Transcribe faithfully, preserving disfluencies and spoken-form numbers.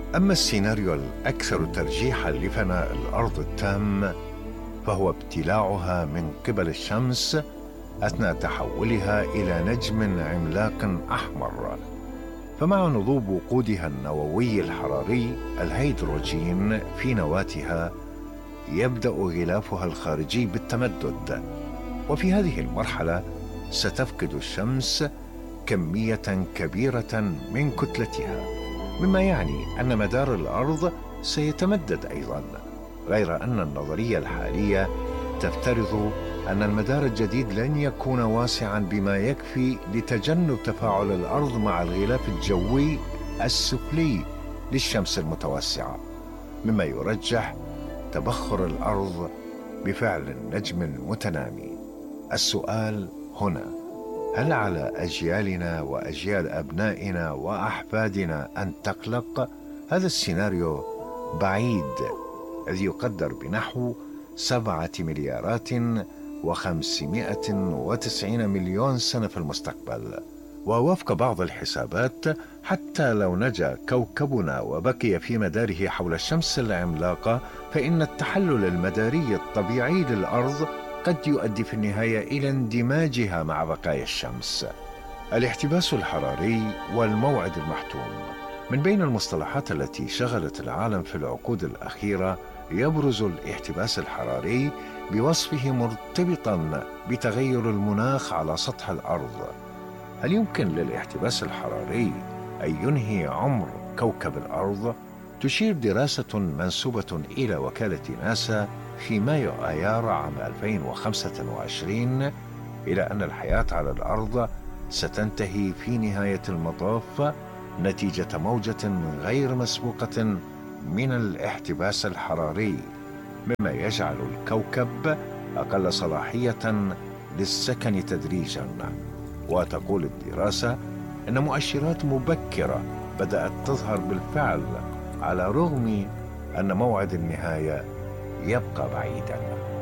أما السيناريو الأكثر ترجيحاً لفناء الأرض التام فهو ابتلاعها من قبل الشمس أثناء تحولها إلى نجم عملاق أحمر. فمع نضوب وقودها النووي الحراري الهيدروجين في نواتها يبدأ غلافها الخارجي بالتمدد، وفي هذه المرحلة ستفقد الشمس كمية كبيرة من كتلتها، مما يعني أن مدار الأرض سيتمدد أيضا، غير أن النظرية الحالية تفترض أن المدار الجديد لن يكون واسعا بما يكفي لتجنب تفاعل الأرض مع الغلاف الجوي السفلي للشمس المتوسعة، مما يرجح تبخر الأرض بفعل النجم المتنامي. السؤال هنا: هل على أجيالنا وأجيال أبنائنا وأحفادنا أن تقلق؟ هذا السيناريو بعيد، إذ يقدر بنحو سبعة مليارات وخمسمائة وتسعين مليون سنة في المستقبل. ووفق بعض الحسابات، حتى لو نجا كوكبنا وبقي في مداره حول الشمس العملاقة، فإن التحلل المداري الطبيعي للأرض قد يؤدي في النهاية إلى اندماجها مع بقايا الشمس. الاحتباس الحراري والموعد المحتوم من بين المصطلحات التي شغلت العالم في العقود الأخيرة. يبرز الاحتباس الحراري بوصفه مرتبطا بتغير المناخ على سطح الأرض. هل يمكن للاحتباس الحراري أن ينهي عمر كوكب الأرض؟ تشير دراسة منسوبة إلى وكالة ناسا في مايو آيار عام ألفين وخمسة وعشرين إلى أن الحياة على الأرض ستنتهي في نهاية المطاف نتيجة موجة غير مسبوقة من الاحتباس الحراري، مما يجعل الكوكب أقل صلاحية للسكن تدريجا. وتقول الدراسة إن مؤشرات مبكرة بدأت تظهر بالفعل، على الرغم أن موعد النهاية يبقى بعيدا.